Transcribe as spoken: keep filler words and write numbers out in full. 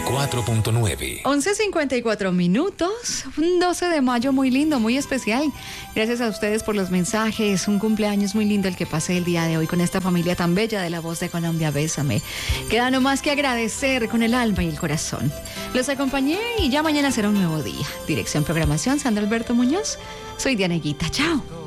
cuatro punto nueve. once cincuenta y cuatro minutos, un doce de mayo muy lindo, muy especial. Gracias a ustedes por los mensajes, un cumpleaños muy lindo el que pasé el día de hoy con esta familia tan bella de La Voz de Colombia, Bésame. Queda nomás que agradecer con el alma y el corazón. Los acompañé y ya mañana será un nuevo día. Dirección Programación, Sandra Alberto Muñoz. Soy Diana Guita, chao.